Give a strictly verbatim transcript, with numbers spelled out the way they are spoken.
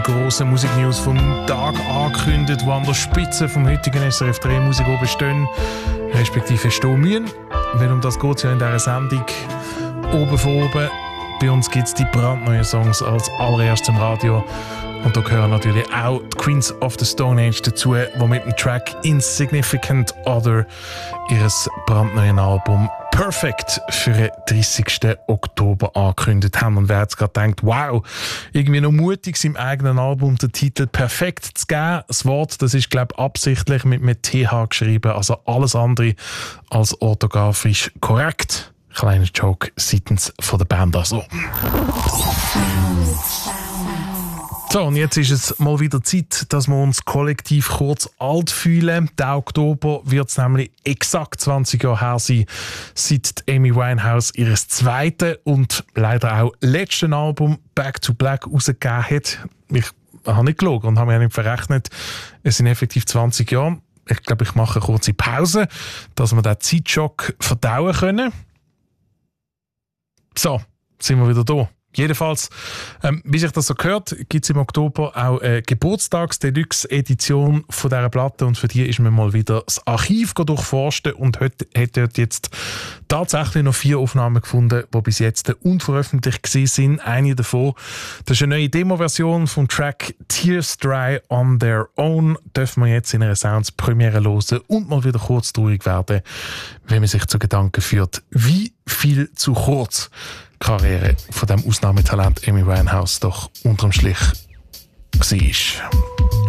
grossen Musiknews vom Tag angekündigt, die an der Spitze vom heutigen S R F drei Musik oben stehen, respektive stehen müssen. Weil um das geht es ja in dieser Sendung oben vor oben. Bei uns gibt es die brandneuen Songs als allererstes im Radio. Und da gehören natürlich auch die Queens of the Stone Age dazu, die mit dem Track Insignificant Other ihres brandneuen Album Perfect für den dreißigsten Oktober angekündigt haben. Und wer jetzt gerade denkt, wow, irgendwie noch mutig, seinem eigenen Album den Titel Perfekt zu geben. Das Wort, das ist, glaube ich, absichtlich mit, mit T H geschrieben, also alles andere als orthografisch korrekt. Kleiner Joke seitens von der Band also. So, und jetzt ist es mal wieder Zeit, dass wir uns kollektiv kurz alt fühlen. Der Oktober wird es nämlich exakt zwanzig Jahre her sein, seit Amy Winehouse ihres zweiten und leider auch letzten Album Back to Black rausgegeben hat. Ich habe nicht gelogen und habe mich nicht verrechnet. Es sind effektiv zwanzig Jahre. Ich glaube, ich mache eine kurze Pause, dass wir diesen Zeitschock verdauen können. So, sind wir wieder da. Jedenfalls, ähm, wie sich das so gehört, gibt es im Oktober auch eine Geburtstags-Deluxe-Edition von dieser Platte und für die ist mir mal wieder das Archiv durchforscht und hat, hat dort jetzt tatsächlich noch vier Aufnahmen gefunden, die bis jetzt unveröffentlicht sind. Eine davon, das ist eine neue Demo-Version vom Track Tears Dry on Their Own, dürfen wir jetzt in einer Sounds-Premiere hören und mal wieder kurz traurig werden, wenn man sich zu Gedanken führt, wie viel zu kurz Karriere von dem Ausnahmetalent Amy Winehouse doch unterm Strich war.